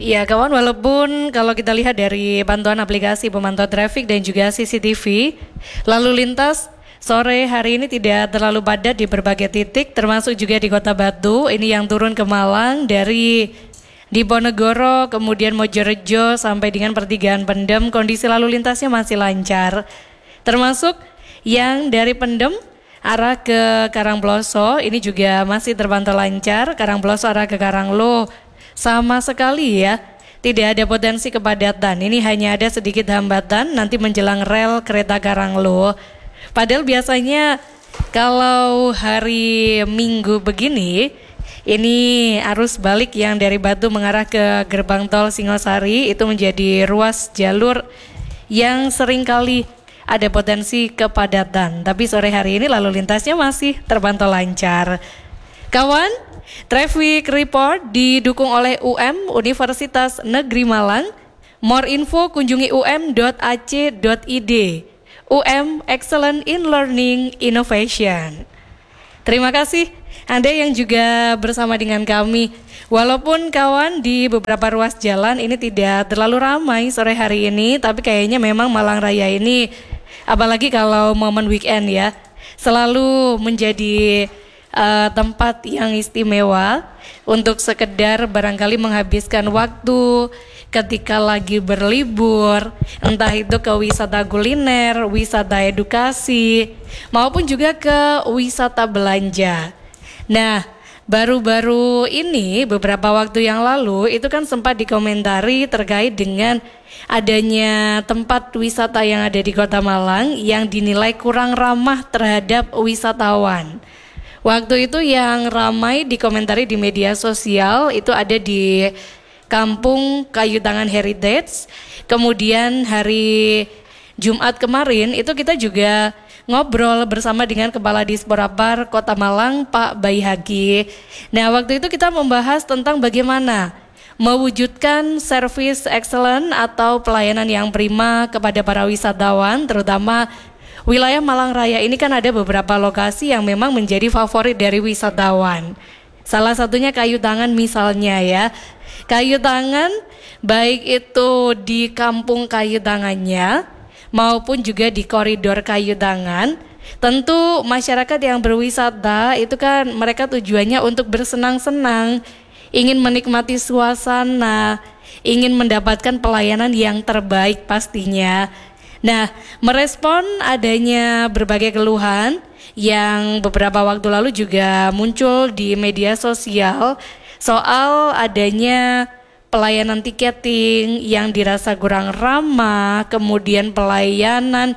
Ya kawan, walaupun kalau kita lihat dari bantuan aplikasi pemantau traffic dan juga CCTV, lalu lintas sore hari ini tidak terlalu padat di berbagai titik, termasuk juga di Kota Batu. Ini yang turun ke Malang dari Diponegoro, kemudian Mojorejo sampai dengan pertigaan Pendem, kondisi lalu lintasnya masih lancar. Termasuk yang dari Pendem arah ke Karangploso, ini juga masih terpantau lancar. Karangploso arah ke Karanglo sama sekali ya, tidak ada potensi kepadatan. Ini hanya ada sedikit hambatan nanti menjelang rel kereta Karanglo. Padahal biasanya kalau hari Minggu begini, ini arus balik yang dari Batu mengarah ke gerbang tol Singosari itu menjadi ruas jalur yang seringkali ada potensi kepadatan. Tapi sore hari ini lalu lintasnya masih terpantau lancar. Kawan, Traffic Report didukung oleh Universitas Negeri Malang. More info kunjungi um.ac.id. Excellent in Learning Innovation. Terima kasih Anda yang juga bersama dengan kami. Walaupun kawan di beberapa ruas jalan ini tidak terlalu ramai sore hari ini, tapi kayaknya memang Malang Raya ini, apalagi kalau momen weekend ya, selalu menjadi tempat yang istimewa untuk sekedar barangkali menghabiskan waktu ketika lagi berlibur, entah itu ke wisata kuliner, wisata edukasi, maupun juga ke wisata belanja. Nah, baru-baru ini beberapa waktu yang lalu itu kan sempat dikomentari terkait dengan adanya tempat wisata yang ada di Kota Malang yang dinilai kurang ramah terhadap wisatawan. Waktu itu yang ramai dikomentari di media sosial itu ada di Kampung Kayu Tangan Heritage. Kemudian hari Jumat kemarin itu kita juga ngobrol bersama dengan Kepala Disporapar Kota Malang, Pak Baihaqi. Nah, waktu itu kita membahas tentang bagaimana mewujudkan service excellent atau pelayanan yang prima kepada para wisatawan, terutama wilayah Malang Raya ini kan ada beberapa lokasi yang memang menjadi favorit dari wisatawan. Salah satunya Kayu Tangan misalnya ya. Kayu Tangan baik itu di kampung Kayu Tangannya maupun juga di koridor Kayu Tangan. Tentu masyarakat yang berwisata itu kan mereka tujuannya untuk bersenang-senang, ingin menikmati suasana, ingin mendapatkan pelayanan yang terbaik pastinya. Nah, merespon adanya berbagai keluhan yang beberapa waktu lalu juga muncul di media sosial soal adanya pelayanan tiketing yang dirasa kurang ramah, kemudian pelayanan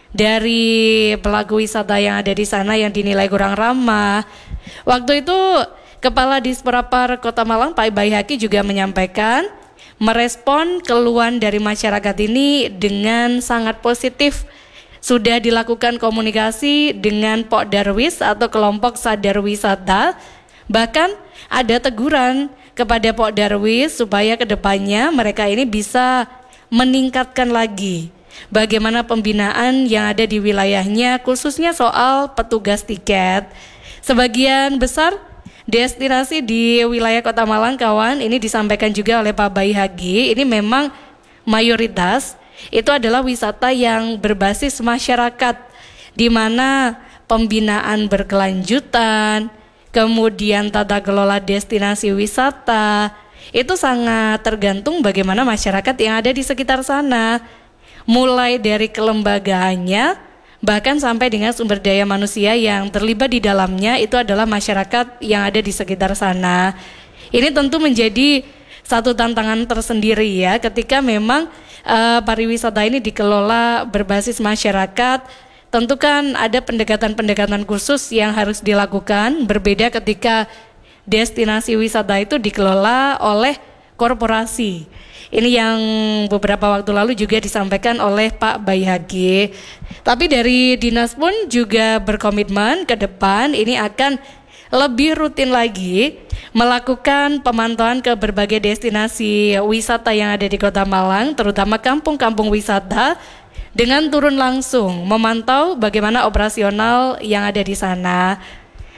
dari pelaku wisata yang ada di sana yang dinilai kurang ramah. Waktu itu Kepala Disporapar Kota Malang Pak Baihaqi juga menyampaikan merespon keluhan dari masyarakat ini dengan sangat positif. Sudah dilakukan komunikasi dengan Pok Darwis atau kelompok sadar wisata. Bahkan ada teguran kepada Pok Darwis supaya kedepannya mereka ini bisa meningkatkan lagi bagaimana pembinaan yang ada di wilayahnya, khususnya soal petugas tiket. Sebagian besar destinasi di wilayah Kota Malang kawan, ini disampaikan juga oleh Pak Baihaqi, ini memang mayoritas itu adalah wisata yang berbasis masyarakat, di mana pembinaan berkelanjutan, kemudian tata kelola destinasi wisata, itu sangat tergantung bagaimana masyarakat yang ada di sekitar sana, mulai dari kelembagaannya, bahkan sampai dengan sumber daya manusia yang terlibat di dalamnya itu adalah masyarakat yang ada di sekitar sana. Ini tentu menjadi satu tantangan tersendiri ya, ketika memang pariwisata ini dikelola berbasis masyarakat. Tentu kan ada pendekatan-pendekatan khusus yang harus dilakukan, berbeda ketika destinasi wisata itu dikelola oleh korporasi. Ini yang beberapa waktu lalu juga disampaikan oleh Pak Baihaqi. Tapi dari dinas pun juga berkomitmen ke depan ini akan lebih rutin lagi melakukan pemantauan ke berbagai destinasi wisata yang ada di Kota Malang, terutama kampung-kampung wisata, dengan turun langsung memantau bagaimana operasional yang ada di sana.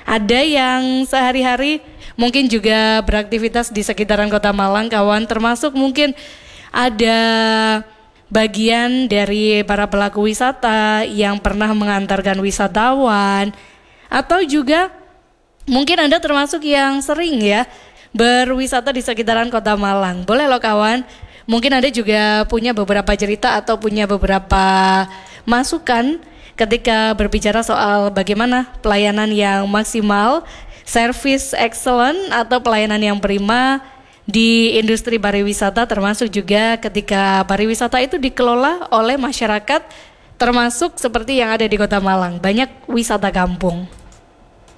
Ada yang sehari-hari mungkin juga beraktivitas di sekitaran Kota Malang, kawan, termasuk mungkin ada bagian dari para pelaku wisata yang pernah mengantarkan wisatawan, atau juga mungkin Anda termasuk yang sering ya berwisata di sekitaran Kota Malang. Boleh loh kawan, mungkin Anda juga punya beberapa cerita atau punya beberapa masukan ketika berbicara soal bagaimana pelayanan yang maksimal, service excellent atau pelayanan yang prima di industri pariwisata, termasuk juga ketika pariwisata itu dikelola oleh masyarakat, termasuk seperti yang ada di Kota Malang, banyak wisata kampung.